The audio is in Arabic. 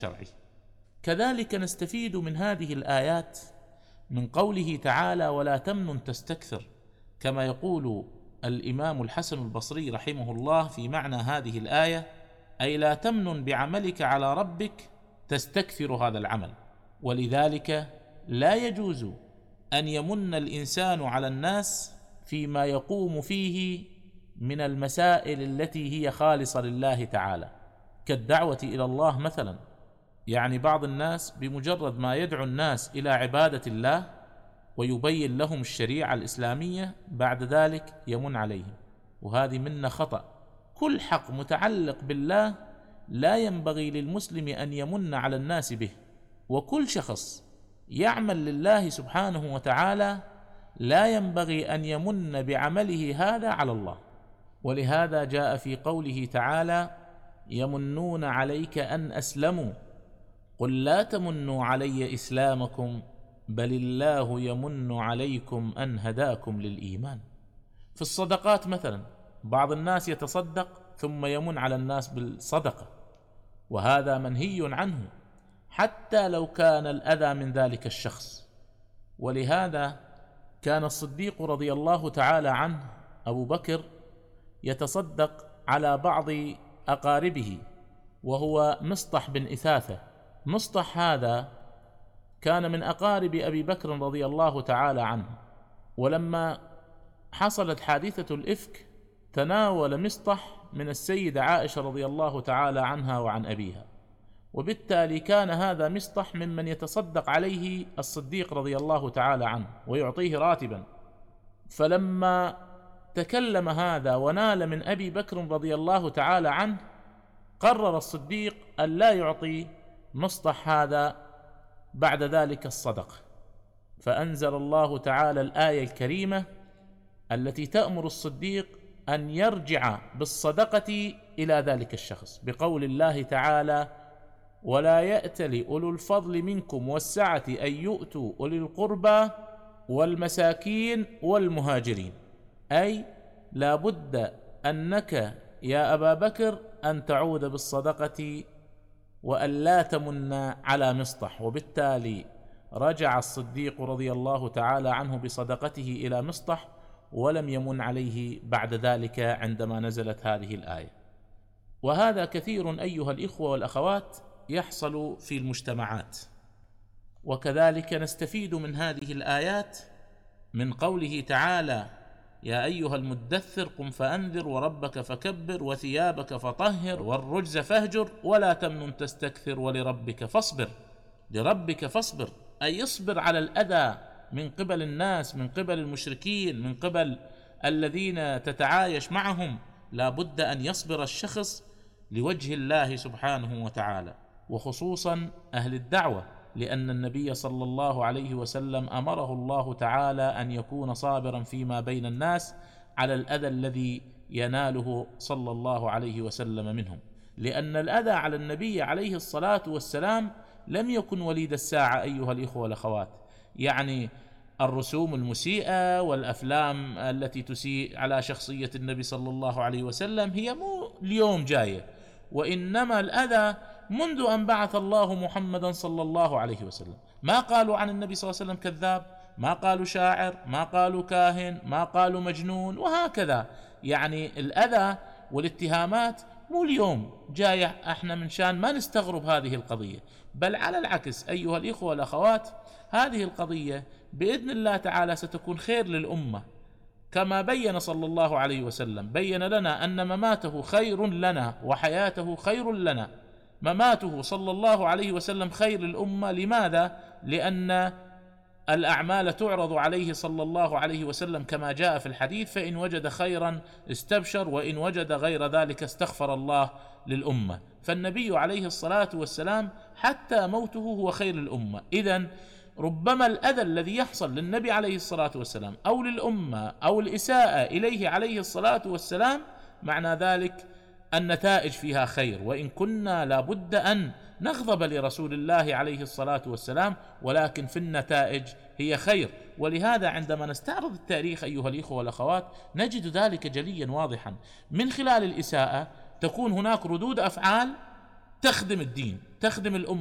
الشرعي. كذلك نستفيد من هذه الآيات من قوله تعالى: ولا تمنن تستكثر، كما يقول الإمام الحسن البصري رحمه الله في معنى هذه الآية: أي لا تمنن بعملك على ربك تستكثر هذا العمل. ولذلك لا يجوز أن يمن الإنسان على الناس فيما يقوم فيه من المسائل التي هي خالصة لله تعالى، كالدعوة إلى الله مثلا. يعني بعض الناس بمجرد ما يدعو الناس إلى عبادة الله ويبين لهم الشريعة الإسلامية بعد ذلك يمن عليهم، وهذه منة خطأ. كل حق متعلق بالله لا ينبغي للمسلم أن يمن على الناس به، وكل شخص يعمل لله سبحانه وتعالى لا ينبغي أن يمن بعمله هذا على الله. ولهذا جاء في قوله تعالى: يمنون عليك أن أسلموا قل لا تمنوا علي إسلامكم بل الله يمن عليكم أن هداكم للإيمان. في الصدقات مثلا بعض الناس يتصدق ثم يمن على الناس بالصدقة، وهذا منهي عنه حتى لو كان الأذى من ذلك الشخص. ولهذا كان الصديق رضي الله تعالى عنه أبو بكر يتصدق على بعض أقاربه، وهو مصطح بن إثاثة. مصطح هذا كان من أقارب أبي بكر رضي الله تعالى عنه، ولما حصلت حادثة الإفك تناول مصطح من السيدة عائشة رضي الله تعالى عنها وعن أبيها، وبالتالي كان هذا مصطح ممن يتصدق عليه الصديق رضي الله تعالى عنه ويعطيه راتبا. فلما تكلم هذا ونال من أبي بكر رضي الله تعالى عنه قرر الصديق أن لا يعطي مصطح هذا بعد ذلك الصدقة، فأنزل الله تعالى الآية الكريمة التي تأمر الصديق أن يرجع بالصدقة إلى ذلك الشخص، بقول الله تعالى: ولا يأتل أولو الفضل منكم والسعة أن يؤتوا أولي القربى والمساكين والمهاجرين. أي لا بد أنك يا أبا بكر أن تعود بالصدقة وأن لا تمن على مصطح. وبالتالي رجع الصديق رضي الله تعالى عنه بصدقته إلى مصطح ولم يمن عليه بعد ذلك عندما نزلت هذه الآية. وهذا كثير أيها الإخوة والأخوات يحصل في المجتمعات. وكذلك نستفيد من هذه الآيات من قوله تعالى: يا أيها المدثر قم فأنذر وربك فكبر وثيابك فطهر والرجز فاهجر ولا تمنن تستكثر ولربك فاصبر. لربك فاصبر أي يصبر على الأذى من قبل الناس، من قبل المشركين، من قبل الذين تتعايش معهم. لا بد أن يصبر الشخص لوجه الله سبحانه وتعالى، وخصوصا أهل الدعوة، لأن النبي صلى الله عليه وسلم أمره الله تعالى أن يكون صابرا فيما بين الناس على الأذى الذي يناله صلى الله عليه وسلم منهم، لأن الأذى على النبي عليه الصلاة والسلام لم يكن وليد الساعة أيها الإخوة والأخوات. يعني الرسوم المسيئة والأفلام التي تسيء على شخصية النبي صلى الله عليه وسلم هي مو اليوم جاية، وإنما الأذى منذ أن بعث الله محمدا صلى الله عليه وسلم. ما قالوا عن النبي صلى الله عليه وسلم كذاب، ما قالوا شاعر، ما قالوا كاهن، ما قالوا مجنون، وهكذا. يعني الأذى والاتهامات مو اليوم جاية احنا من شان ما نستغرب هذه القضية، بل على العكس أيها الإخوة والأخوات، هذه القضية بإذن الله تعالى ستكون خير للأمة، كما بين صلى الله عليه وسلم، بين لنا أن مماته خير لنا وحياته خير لنا. مماته صلى الله عليه وسلم خير للأمة. لماذا؟ لأن الأعمال تعرض عليه صلى الله عليه وسلم كما جاء في الحديث: فإن وجد خيرا استبشر وإن وجد غير ذلك استغفر الله للأمة. فالنبي عليه الصلاة والسلام حتى موته هو خير للأمة. إذن ربما الأذى الذي يحصل للنبي عليه الصلاة والسلام أو للأمة أو الإساءة إليه عليه الصلاة والسلام معنى ذلك النتائج فيها خير، وإن كنا لابد أن نغضب لرسول الله عليه الصلاة والسلام، ولكن في النتائج هي خير. ولهذا عندما نستعرض التاريخ أيها الإخوة والأخوات نجد ذلك جليا واضحا. من خلال الإساءة تكون هناك ردود أفعال تخدم الدين، تخدم الأمة